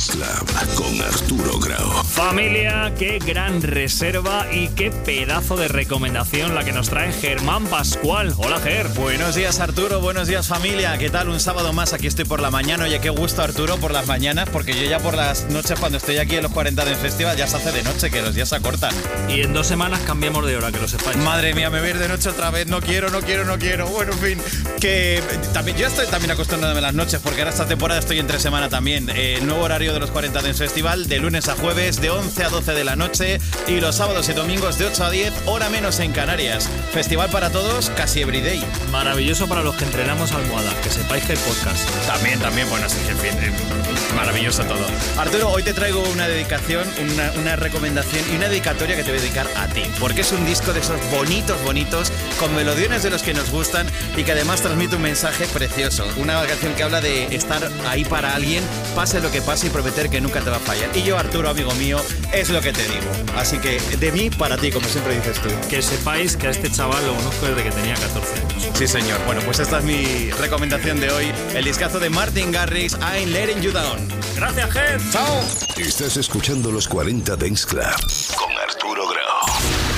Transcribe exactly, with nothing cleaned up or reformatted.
Dance Club con Arturo Grau. Familia, qué gran reserva y qué pedazo de recomendación la que nos trae Germán Pascual. Hola, Ger. Buenos días, Arturo. Buenos días, familia. ¿Qué tal? Un sábado más. Aquí estoy por la mañana. Oye, qué gusto, Arturo, por las mañanas, porque yo ya por las noches, cuando estoy aquí en los cuarenta Dance Festival, ya se hace de noche, que los días se acortan. Y en dos semanas cambiamos de hora, que lo sepáis. Madre mía, me voy a ir de noche otra vez. No quiero, no quiero, no quiero. Bueno, en fin, que también yo estoy también acostumbrándome a las noches, porque ahora esta temporada estoy entre semana también. Eh, el nuevo horario de los cuarenta Dance Festival, de lunes a jueves, de once a doce de la noche, y los sábados y domingos de ocho a diez, hora menos en Canarias. Festival para todos, casi everyday. Maravilloso para los que entrenamos almohada, que sepáis que hay podcast. También, también, bueno, sí, en fin, eh, maravilloso todo. Arturo, hoy te traigo una dedicación, una, una recomendación y una dedicatoria que te voy a dedicar a ti, porque es un disco de esos bonitos, bonitos, con melodiones de los que nos gustan y que además transmite un mensaje precioso. Una canción que habla de estar ahí para alguien, pase lo que pase, y prometer que nunca te va a fallar. Y yo, Arturo, amigo mío, es lo que te digo. Así que de mí para ti, como siempre dices tú. Que sepáis que a este chaval lo conozco desde que tenía catorce años. Sí, señor. Bueno, pues esta es mi recomendación de hoy. El discazo de Martin Garrix, I'm Letting You Down. Gracias, Ger. ¡Chao! Estás escuchando los cuarenta Dance Club con